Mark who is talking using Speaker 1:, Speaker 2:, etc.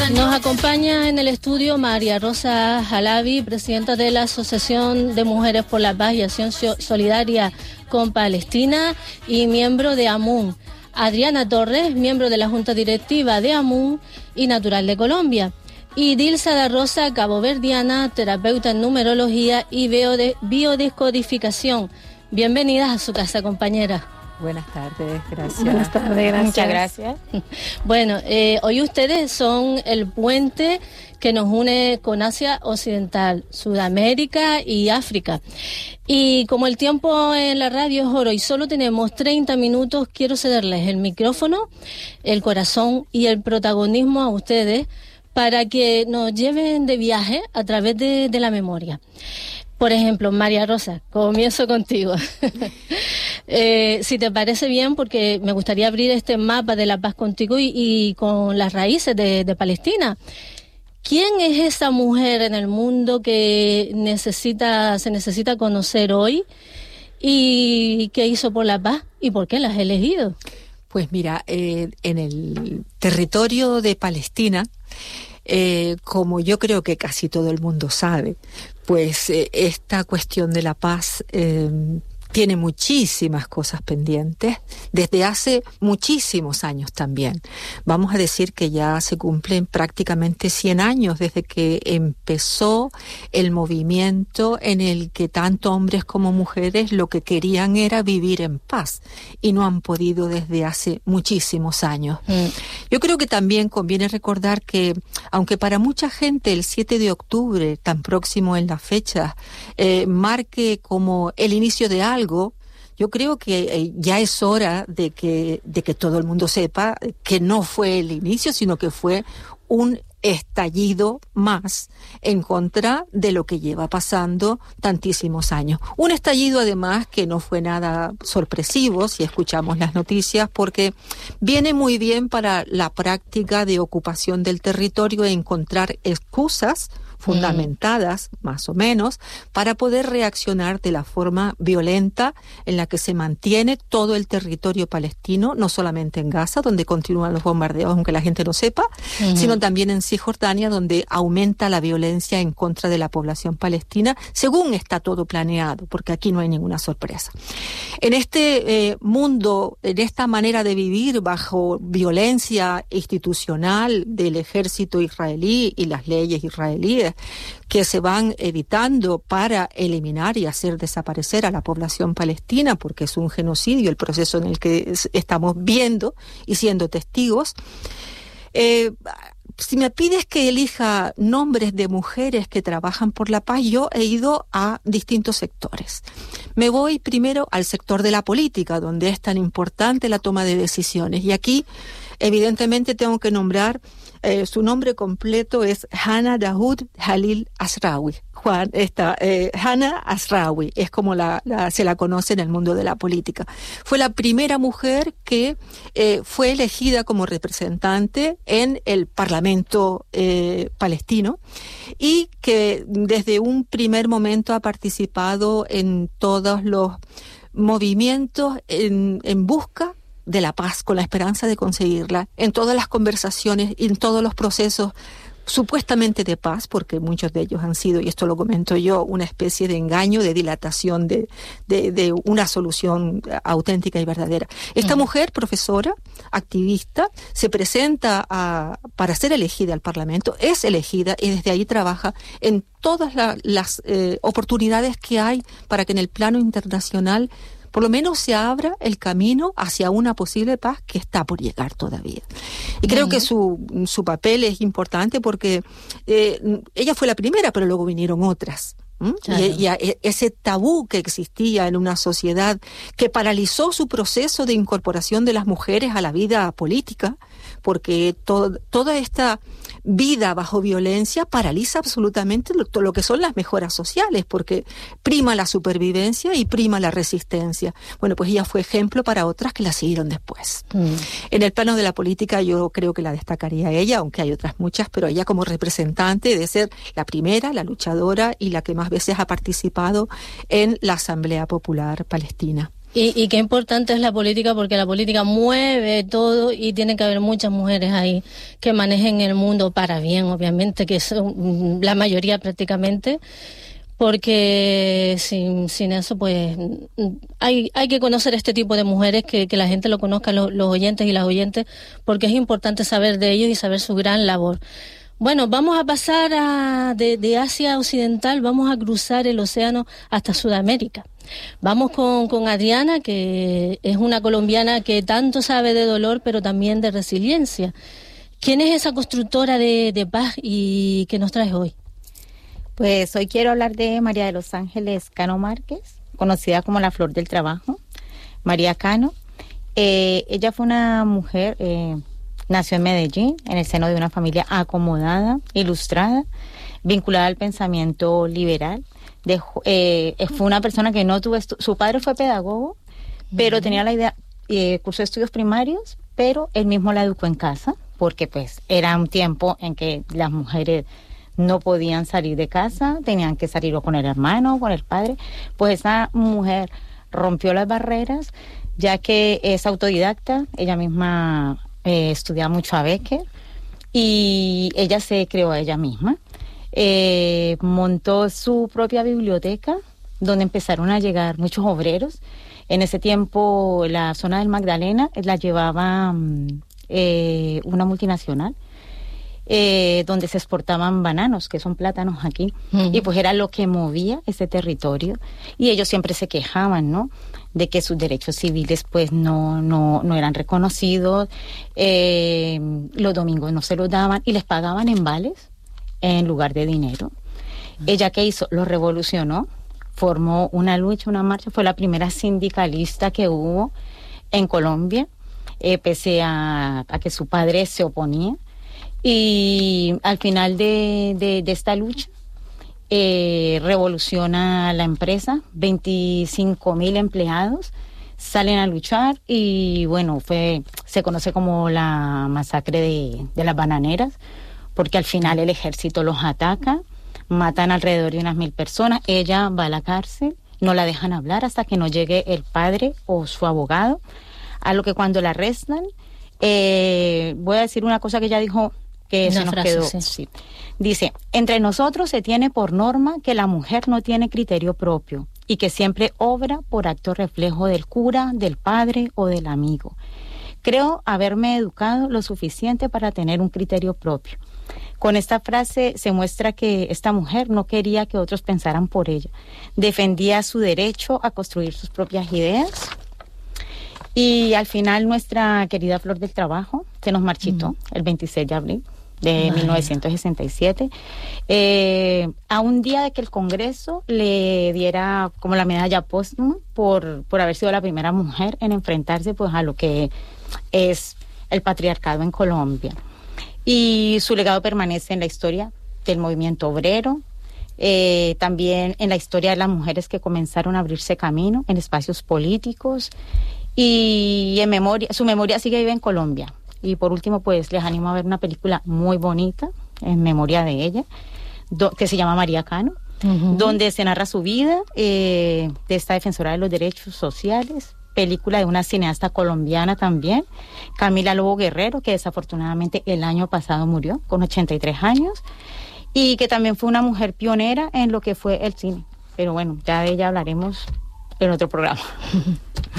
Speaker 1: Nos acompaña en el estudio María Rosa Jalabi, presidenta de la Asociación de Mujeres por la Paz y Acción Solidaria con Palestina y miembro de AMUN. Adriana Torres, miembro de la Junta Directiva de AMUN y Natural de Colombia. Y Dilsa da Rosa, caboverdiana, terapeuta en numerología y biodescodificación. Bienvenidas a su casa, compañera.
Speaker 2: Buenas tardes, gracias.
Speaker 1: Buenas tardes, gracias.
Speaker 3: Muchas gracias.
Speaker 1: Bueno, hoy ustedes son el puente que nos une con Asia Occidental, Sudamérica y África. Y como el tiempo en la radio es oro y solo tenemos 30 minutos, quiero cederles el micrófono, el corazón y el protagonismo a ustedes para que nos lleven de viaje a través de la memoria. Por ejemplo, María Rosa, comienzo contigo. Si te parece bien, porque me gustaría abrir este mapa de la paz contigo y con las raíces de Palestina. ¿Quién es esa mujer en el mundo que se necesita conocer hoy? ¿Y qué hizo por la paz? ¿Y por qué la has elegido?
Speaker 2: Pues mira, en el territorio de Palestina, como yo creo que casi todo el mundo sabe, pues esta cuestión de la paz tiene muchísimas cosas pendientes desde hace muchísimos años también. Vamos a decir que ya se cumplen prácticamente 100 años desde que empezó el movimiento en el que tanto hombres como mujeres lo que querían era vivir en paz y no han podido desde hace muchísimos años. Yo creo que también conviene recordar que, aunque para mucha gente el 7 de octubre, tan próximo en la fecha, marque como el inicio de algo, yo creo que ya es hora de que todo el mundo sepa que no fue el inicio, sino que fue un estallido más en contra de lo que lleva pasando tantísimos años. Un estallido además que no fue nada sorpresivo si escuchamos las noticias, porque viene muy bien para la práctica de ocupación del territorio e encontrar excusas fundamentadas, más o menos, para poder reaccionar de la forma violenta en la que se mantiene todo el territorio palestino, no solamente en Gaza, donde continúan los bombardeos, aunque la gente no sepa, sino también en Cisjordania, donde aumenta la violencia en contra de la población palestina, según está todo planeado, porque aquí no hay ninguna sorpresa. En este mundo, en esta manera de vivir bajo violencia institucional del ejército israelí y las leyes israelíes, que se van editando para eliminar y hacer desaparecer a la población palestina, porque es un genocidio el proceso en el que estamos viendo y siendo testigos. Si me pides que elija nombres de mujeres que trabajan por la paz, yo he ido a distintos sectores. Me voy primero al sector de la política, donde es tan importante la toma de decisiones. Y aquí, evidentemente, tengo que nombrar, su nombre completo es Hannah Dahoud Jalil Asraoui. Hannah Asraoui, es como se la conoce en el mundo de la política. Fue la primera mujer que fue elegida como representante en el Parlamento palestino y que desde un primer momento ha participado en todos los movimientos en busca de la paz, con la esperanza de conseguirla, en todas las conversaciones y en todos los procesos supuestamente de paz, porque muchos de ellos han sido, y esto lo comento yo, una especie de engaño, de dilatación de una solución auténtica y verdadera. Esta mujer, profesora, activista, se presenta para ser elegida al Parlamento, es elegida y desde ahí trabaja en todas las oportunidades que hay para que en el plano internacional por lo menos se abra el camino hacia una posible paz que está por llegar todavía. Y creo que su papel es importante porque ella fue la primera, pero luego vinieron otras. Claro. Y ese tabú que existía en una sociedad que paralizó su proceso de incorporación de las mujeres a la vida política, porque toda esta vida bajo violencia paraliza absolutamente lo que son las mejoras sociales, porque prima la supervivencia y prima la resistencia. Bueno, pues ella fue ejemplo para otras que la siguieron después. En el plano de la política yo creo que la destacaría a ella, aunque hay otras muchas, pero ella como representante de ser la primera, la luchadora y la que más veces ha participado en la Asamblea Popular Palestina.
Speaker 1: Y qué importante es la política, porque la política mueve todo y tiene que haber muchas mujeres ahí que manejen el mundo para bien, obviamente, que son la mayoría prácticamente, porque sin eso pues hay que conocer este tipo de mujeres, que la gente lo conozca, los oyentes y las oyentes, porque es importante saber de ellos y saber su gran labor. Bueno, vamos a pasar de Asia Occidental, vamos a cruzar el océano hasta Sudamérica. Vamos con Adriana, que es una colombiana que tanto sabe de dolor, pero también de resiliencia. ¿Quién es esa constructora de paz y qué nos traes hoy?
Speaker 3: Pues hoy quiero hablar de María de los Ángeles Cano Márquez, conocida como la Flor del Trabajo, María Cano. Ella fue una mujer, nació en Medellín, en el seno de una familia acomodada, ilustrada, vinculada al pensamiento liberal. Fue una persona que no tuvo su padre fue pedagogo, pero tenía la idea, cursó estudios primarios, pero él mismo la educó en casa, porque pues era un tiempo en que las mujeres no podían salir de casa, tenían que salir o con el hermano o con el padre. Pues esa mujer rompió las barreras, ya que es autodidacta, ella misma estudiaba mucho a Becker y ella se creó a ella misma. Montó su propia biblioteca, donde empezaron a llegar muchos obreros. En ese tiempo la zona del Magdalena la llevaba una multinacional, donde se exportaban bananos, que son plátanos aquí, y pues era lo que movía ese territorio, y ellos siempre se quejaban, ¿no?, de que sus derechos civiles pues no eran reconocidos, los domingos no se los daban y les pagaban en vales en lugar de dinero. Ella, ¿qué hizo? Lo revolucionó, formó una lucha, una marcha, fue la primera sindicalista que hubo en Colombia, pese a que su padre se oponía. Y al final de esta lucha revoluciona la empresa, 25,000 empleados salen a luchar y bueno, se conoce como la masacre de las bananeras, porque al final el ejército los ataca, matan alrededor de unas 1,000 personas, ella va a la cárcel, no la dejan hablar hasta que no llegue el padre o su abogado, a lo que cuando la arrestan, voy a decir una cosa que ella dijo, que se nos quedó. Sí. Dice, entre nosotros se tiene por norma que la mujer no tiene criterio propio y que siempre obra por acto reflejo del cura, del padre o del amigo. Creo haberme educado lo suficiente para tener un criterio propio. Con esta frase se muestra que esta mujer no quería que otros pensaran por ella. Defendía su derecho a construir sus propias ideas. Y al final nuestra querida Flor del Trabajo se nos marchitó el 26 de abril de 1967, a un día de que el Congreso le diera como la medalla póstuma por haber sido la primera mujer en enfrentarse pues a lo que es el patriarcado en Colombia. Y su legado permanece en la historia del movimiento obrero, también en la historia de las mujeres que comenzaron a abrirse camino en espacios políticos, y su memoria sigue viva en Colombia. Y por último, pues les animo a ver una película muy bonita en memoria de ella, que se llama María Cano, donde se narra su vida de esta defensora de los derechos sociales, película de una cineasta colombiana también, Camila Lobo Guerrero, que desafortunadamente el año pasado murió con 83 años, y que también fue una mujer pionera en lo que fue el cine. Pero bueno, ya de ella hablaremos en otro programa.